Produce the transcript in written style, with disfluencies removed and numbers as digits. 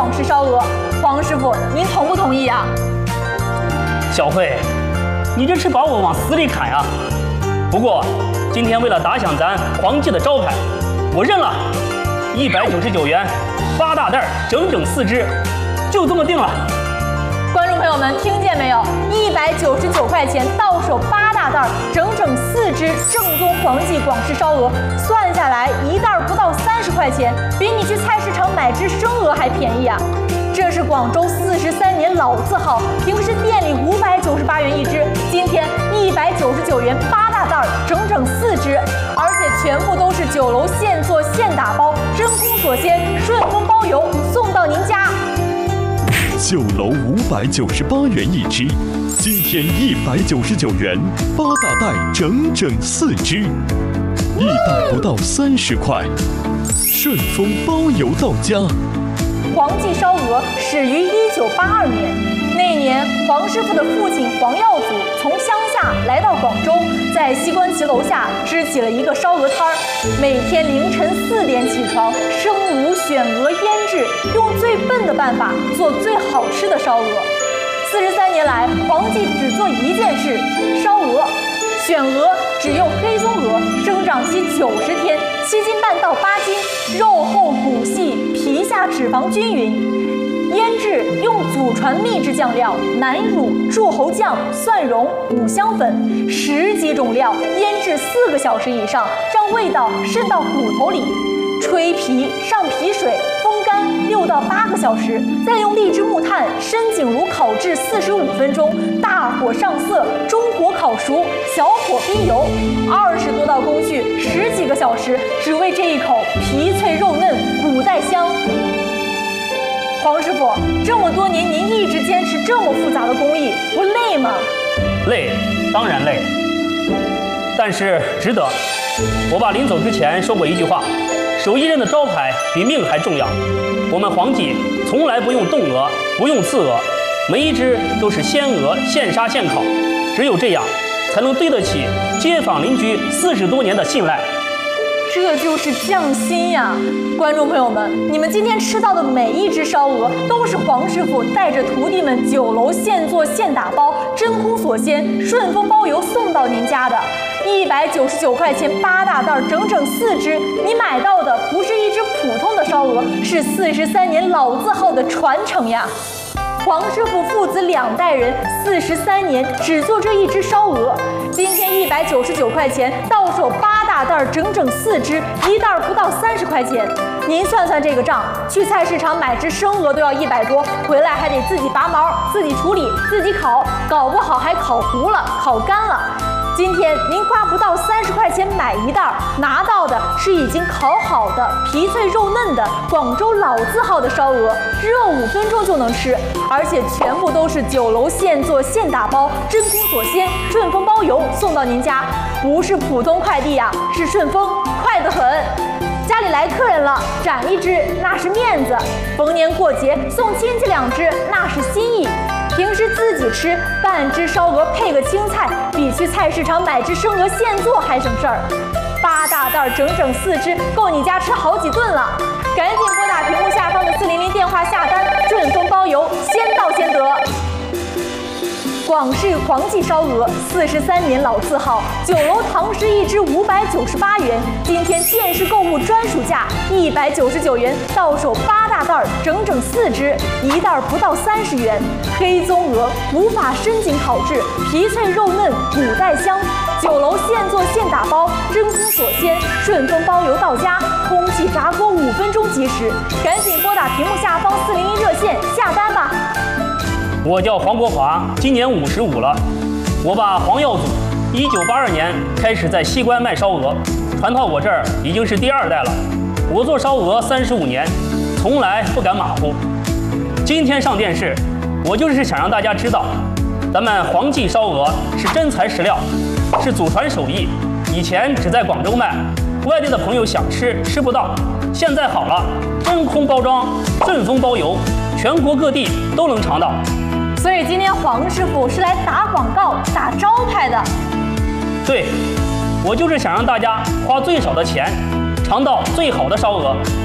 广式烧鹅。黄师傅，您同不同意啊？ 小慧，你这是把我往死里砍呀！不过今天为了打响咱黄记的招牌，我认了，199元，8大袋，整整4只，就这么定了。 观众朋友们，听见没有？199块钱到手8大袋，整整4只正宗黄记广式烧鹅，算下来一袋不到30块钱，比你去菜市场买只生鹅还便宜啊！这是广州43年老字号，平时店里598元一只，今天199元8大袋，整整4只，而且全部都是酒楼现做现打包，真空锁鲜，顺丰包邮送到您家。 酒楼598元一只，今天199元，8大袋整整4只，一袋不到30块，顺丰包邮到家。 黄记烧鹅始于1982年，那年黄师傅的父亲黄耀祖从乡下来到广州，在西关旗楼下支起了一个烧鹅摊儿，每天凌晨4点起床，生卤、选鹅、腌制，用最笨的办法做最好吃的烧鹅。43年来，黄记只做一件事：烧鹅。选鹅只用黑棕鹅，生长期90天，7斤半到8斤，肉厚骨细，皮下脂肪均匀。腌制用祖传秘制酱料南乳、柱侯酱、蒜蓉、五香粉10几种料腌制4个小时以上，让味道渗到骨头里。吹皮上皮水，风干6到8个小时，再用荔枝木炭深井炉烤制45分钟，大火上色，中火烤熟，小火煸油，20多道工序10几个小时，只为这一口皮脆肉嫩，骨带香。黄师傅，这么多年您一直坚持这么复杂的工艺，不累吗？ 累，当然累，但是值得。我爸临走之前说过一句话：手艺人的招牌比命还重要。我们黄记从来不用冻鹅，不用刺鹅，每一只都是鲜鹅现杀现烤，只有这样才能对得起街坊邻居40多年的信赖。 这就是匠心呀！观众朋友们，你们今天吃到的每一只烧鹅，都是黄师傅带着徒弟们酒楼现做现打包，真空锁鲜，顺丰包邮送到您家的。199块钱8大袋，整整4只，你买到的不是一只普通的烧鹅，是43年老字号的传承呀！黄师傅父子2代人43年只做这一只烧鹅，今天199块钱到手8大袋，整整4只，一袋不到30块钱。您算算这个账，去菜市场买只生鹅都要100多，回来还得自己拔毛、自己处理、自己烤，搞不好还烤糊了、烤干了。今天您花不到30块钱买一袋，拿到的是已经烤好的、皮脆肉嫩的广州老字号的烧鹅，热5分钟就能吃，而且全部都是酒楼现做现打包，真空锁鲜，顺丰包邮送到您家，不是普通快递呀，是顺丰，快得很。家里来客人了，斩一只那是面子，逢年过节送亲戚2只那是心意。平时自己吃半只烧鹅配个青菜，比去菜市场买只生鹅现做还省事儿。8大袋整整4只，够你家吃好几顿了。赶紧拨打屏幕下方的400电话下单，顺丰包邮，先到先得。广式黄记烧鹅43年老字号，酒楼堂食一只598元，今天电视购物专属价199元，到手8大袋，整整4只，一袋不到30元。黑棕鹅古法深井烤制，皮脆肉嫩，骨带香。酒楼现做现打包，真空锁鲜，顺丰包邮到家，空气炸锅5分钟即食。赶紧拨打屏幕下方401热线下单吧。 我叫黄国华，今年55了。我爸黄耀祖1982年开始在西关卖烧鹅，传到我这儿已经是第2代了。我做烧鹅35年，从来不敢马虎。今天上电视，我就是想让大家知道，咱们黄记烧鹅是真材实料，是祖传手艺。以前只在广州卖，外地的朋友想吃吃不到，现在好了，真空包装，顺丰包邮，全国各地都能尝到。 所以今天黄师傅是来打广告、打招牌的。 对，我就是想让大家花最少的钱，尝到最好的烧鹅。